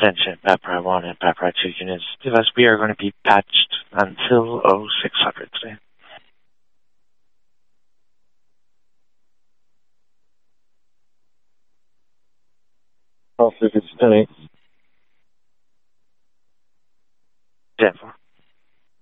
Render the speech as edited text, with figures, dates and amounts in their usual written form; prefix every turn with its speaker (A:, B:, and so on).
A: Attention, Pepper 1 and Pepper 2 units. Device we are going to be patched until 0600 today.
B: It's 10-8.
A: 10-4.